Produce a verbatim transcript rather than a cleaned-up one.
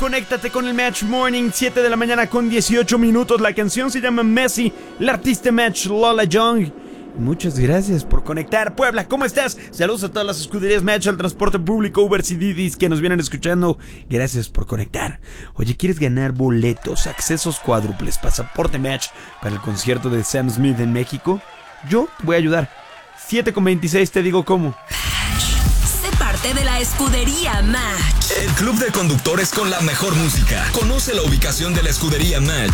Conéctate con el Match Morning, siete de la mañana con dieciocho minutos. La canción se llama Messi, la artista Match Lola Young. Muchas gracias por conectar. Puebla, ¿cómo estás? Saludos a todas las escuderías Match, al transporte público, Uber y Didis que nos vienen escuchando. Gracias por conectar. Oye, ¿quieres ganar boletos, accesos cuádruples, pasaporte Match para el concierto de Sam Smith en México? Yo te voy a ayudar. siete con veintiséis, te digo cómo. Sé parte de la escudería Match. El club de conductores con la mejor música. Conoce la ubicación de la escudería Match